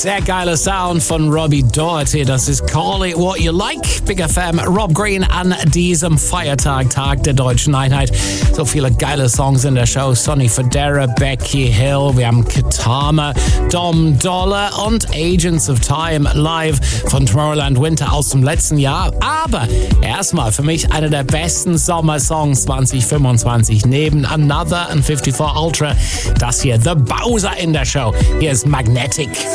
Sehr geiler Sound von Robbie Doherty. Das ist Call It What You Like. Big FM, Rob Green an diesem Feiertag, Tag der Deutschen Einheit. So viele geile Songs in der Show. Sonny Fodera, Becky Hill, wir haben Katama, Dom Dollar und Agents of Time live von Tomorrowland Winter aus dem letzten Jahr. Aber erstmal für mich einer der besten Sommersongs 2025 neben Another und 54 Ultra. Das hier, The Bowser in der Show. Hier ist Magnetic.